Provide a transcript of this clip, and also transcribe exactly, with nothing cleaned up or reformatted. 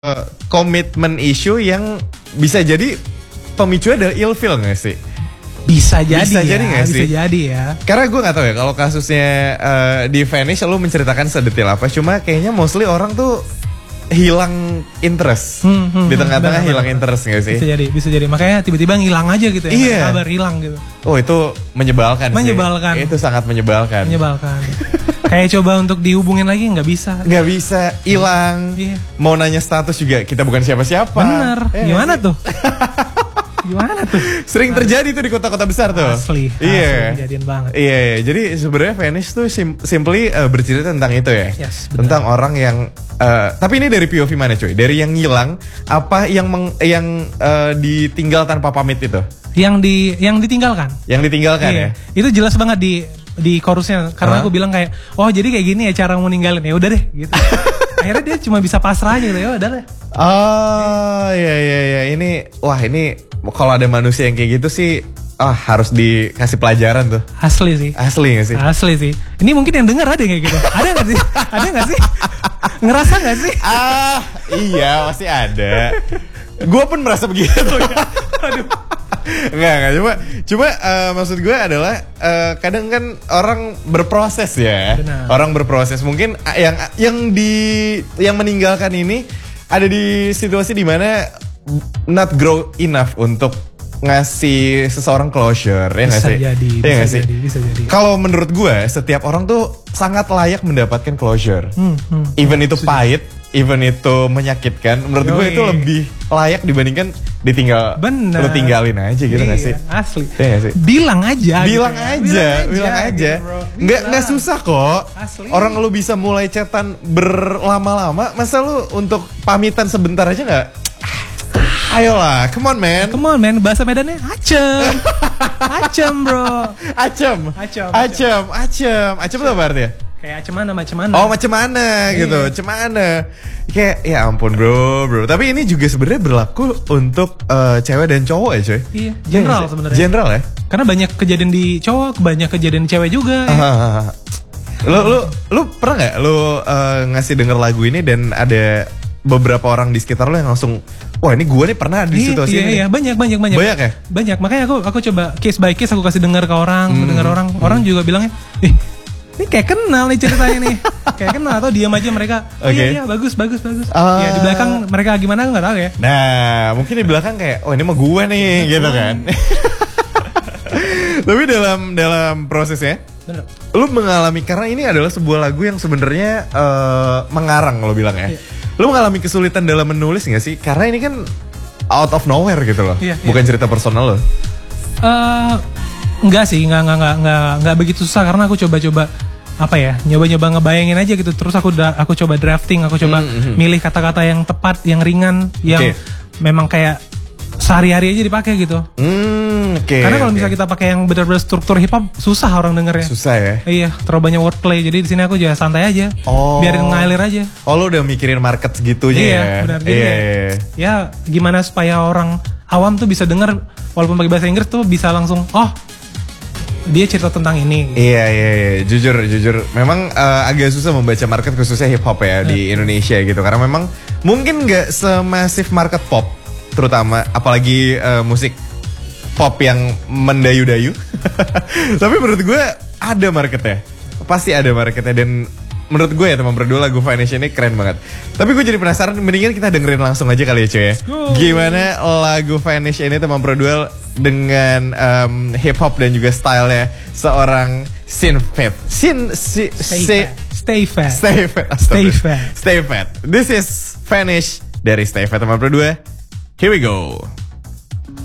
uh, komitmen issue yang bisa jadi pemicunya adalah ilfeel gak sih? Bisa jadi bisa ya, jadi gak bisa sih? jadi ya. Karena gue gak tahu ya kalau kasusnya uh, di Vanish lu menceritakan sedetail apa, cuma kayaknya mostly orang tuh hilang interest hmm, hmm, di tengah-tengah hilang bener. interest gak sih? Bisa jadi, bisa jadi. Makanya tiba-tiba ngilang aja gitu ya. Iya. Kabar hilang gitu. Oh itu menyebalkan, menyebalkan. sih. Itu sangat menyebalkan. Menyebalkan. Kayak coba untuk dihubungin lagi nggak bisa. Nggak bisa, hilang. Iya. Mau nanya status juga kita bukan siapa-siapa. Bener. Eh, Gimana sih? tuh? Gimana tuh? Sering terjadi tuh di kota-kota besar tuh. Asli. Iya. Asli kejadian banget. Iya, iya. Jadi sebenarnya Vanish tuh sim simply uh, bercerita tentang itu ya. Yes, benar. Tentang orang yang uh, tapi ini dari P O V mana cuy? Dari yang ngilang apa yang meng, yang uh, ditinggal tanpa pamit itu? Yang di yang ditinggalkan. Yang ditinggalkan Iya. ya. Itu jelas banget di di chorusnya karena Huh? aku bilang kayak, "Oh, jadi kayak gini ya cara mau ninggalin." Ya udah deh gitu. Akhirnya dia cuma bisa pasrah aja gitu, ya udah deh. Oh, iya iya iya. Ini wah, ini kalau ada manusia yang kayak gitu sih ah harus dikasih pelajaran tuh. Asli sih. Asli gak sih? Asli sih. Ini mungkin yang denger ada yang kayak gitu. Ada gak sih? Ada gak sih? Ngerasa gak sih? Ah, iya pasti ada. Gue pun merasa begitu. Aduh. Enggak, enggak. Cuma, cuma uh, maksud gue adalah uh, kadang kan orang berproses ya. Benar. Orang berproses. Mungkin uh, yang yang di yang meninggalkan ini ada di situasi dimana not grow enough untuk ngasih seseorang closure, ya nggak Bisa sih? jadi, Ya bisa nggak sih? jadi, bisa jadi. Kalau menurut gue, setiap orang tuh sangat layak mendapatkan closure. Hmm, hmm. Even itu pahit, even itu menyakitkan, menurut gue Yoi. itu lebih layak dibandingkan ditinggal. Bener. Lu tinggalin aja gitu nggak Iya, sih? Asli. Iya nggak sih? Bilang aja. Bilang gitu ya. aja, bilang aja. gitu, bro. Nggak Bilang. nggak susah kok. Asli. Orang lu bisa mulai chatan berlama-lama, masa lu untuk pamitan sebentar aja nggak? Ayolah, come on man. Come on man, bahasa Medannya acem. Acem bro. Acem. Acem. Acem, acem. Acem itu apa artinya? Kayak acem mana, macam mana. Oh macam mana gitu, Iya. macam mana? Kayak ya ampun bro, bro. Tapi ini juga sebenarnya berlaku untuk uh, cewek dan cowok ya coy. Iya, general sebenarnya. General ya. Karena banyak kejadian di cowok, banyak kejadian di cewek juga. Ya. Ah, lu lu lu pernah nggak lu uh, ngasih denger lagu ini dan ada beberapa orang di sekitar lu yang langsung, wah ini gue nih pernah di Iya, situasi iya, ini. iya, banyak, banyak, banyak. Banyak ya? Banyak. Makanya aku aku coba case by case aku kasih dengar ke orang, Hmm. dengar orang, orang juga bilangnya, ih, ini kayak kenal nih ceritanya nih, kayak kenal atau diam aja mereka. Oh Oke. iya, iya, bagus, bagus, bagus. Ah. Ya di belakang mereka gimana nggak tahu ya. Nah, mungkin di belakang kayak, oh ini mah gue nih, gitu kan. Tapi dalam dalam prosesnya, Bener. lu mengalami, karena ini adalah sebuah lagu yang sebenarnya uh, mengarang lo bilang ya. Iya. Lu mengalami kesulitan dalam menulis gak sih? Karena ini kan out of nowhere gitu loh. Iya, Bukan cerita personal lo. Eh, enggak sih, enggak, enggak, enggak, enggak, enggak begitu susah karena aku coba-coba apa ya, nyoba-nyoba ngebayangin aja gitu. Terus aku udah, aku coba drafting, aku coba Hmm, hmm. milih kata-kata yang tepat, yang ringan, yang Oke. memang kayak sehari-hari aja dipakai gitu. Hmm, oke. Karena kalau oke. misalnya kita pakai yang benar-benar struktur hip hop susah orang dengernya. Susah ya. Iya, terlalu banyak wordplay. Jadi di sini aku juga santai aja. Oh. Biarin ngalir aja. Oh lu udah mikirin market segitunya Iya, ya. benar. Jadi Iya, kayak, iya, iya. ya gimana supaya orang awam tuh bisa denger walaupun pakai bahasa Inggris tuh bisa langsung, oh dia cerita tentang ini. Iya iya iya, jujur jujur memang uh, agak susah membaca market khususnya hip hop ya di Indonesia gitu, karena memang mungkin nggak semasif market pop, terutama apalagi uh, musik pop yang mendayu-dayu. Tapi menurut gue ada marketnya, pasti ada marketnya, dan menurut gue ya teman berdua lagu Vanish ini keren banget. Tapi gue jadi penasaran, mendingan kita dengerin langsung aja kali ya cuy ya. go. Gimana lagu Vanish ini teman berdua dengan um, hip hop dan juga stylenya seorang Synfat. Sin si, Stay si, fat. Stay fat. Stay fat. Stay Astaga. fat. Stay fat. This is Vanish dari Stay Fat teman berdua. Here we go.